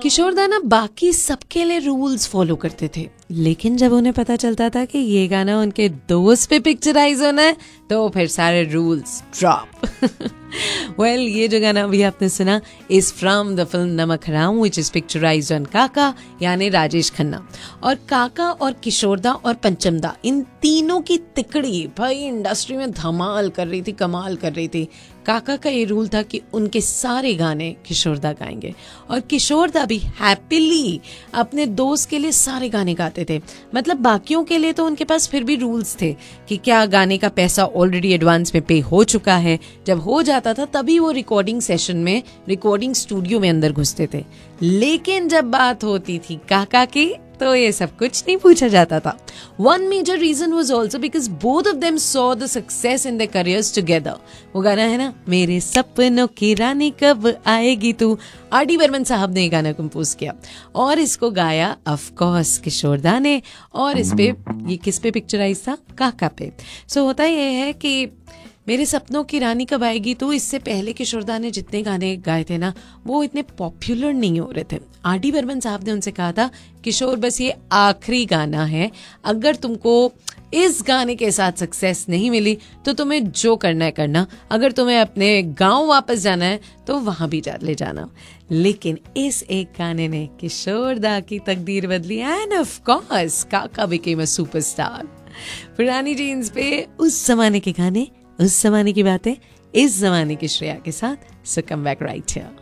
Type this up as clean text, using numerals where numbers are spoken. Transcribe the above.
किशोर दा ना बाकी सबके लिए रूल्स फॉलो करते थे, लेकिन जब उन्हें पता चलता था कि ये गाना उनके दोस्त पे पिक्चराइज होना है तो फिर सारे रूल्स ड्रॉप। वेल, ये जो गाना अभी आपने सुना इज फ्रॉम द फिल्म नमक हराम विच इज पिक्चराइज्ड ऑन काका यानी राजेश खन्ना। और काका और किशोर दा और पंचम दा इन तीनों की तिकड़ी भाई इंडस्ट्री में धमाल कर रही थी, कमाल कर रही थी। काका का ये रूल था कि उनके सारे गाने किशोर दा गाएंगे और किशोर दा भी हैप्पीली अपने दोस्त के लिए सारे गाने गाते थे। मतलब बाकियों के लिए तो उनके पास फिर भी रूल्स थे कि क्या गाने का पैसा ऑलरेडी एडवांस में पे हो चुका है, जब हो जाता था तभी वो रिकॉर्डिंग सेशन में, रिकॉर्डिंग स्टूडियो में अंदर घुसते थे। लेकिन जब बात होती थी काका की तो ये सब कुछ नहीं पूछा जाता था। One major reason was also because both of them saw the success in their careers together. वो गाना है ना, मेरे सपनों की रानी कब आएगी तू, आर.डी. बर्मन साहब ने ये गाना कंपोज किया और इसको गाया ऑफ कोर्स किशोर दा ने। और इस पे ये किस पे पिक्चराइज था? काका पे। सो होता ये है कि मेरे सपनों की रानी कब आएगी तो इससे पहले किशोर दा ने जितने गाने गाए थे ना वो इतने पॉपुलर नहीं हो रहे थे। आर.डी. बर्मन साहब ने उनसे कहा था किशोर बस ये आखिरी गाना है, अगर तुमको इस गाने के साथ सक्सेस नहीं मिली तो तुम्हें जो करना है करना, अगर तुम्हें अपने गांव वापस जाना है तो वहां भी ले जाना। लेकिन इस एक गाने ने किशोर दा की तकदीर बदली एंड ऑफ कोर्स काका बिकेम अ सुपरस्टार। पुरानी जीन्स पे उस जमाने के गाने, उस जमाने की बातें, इस जमाने की श्रेया के साथ। सो कम बैक राइट हियर।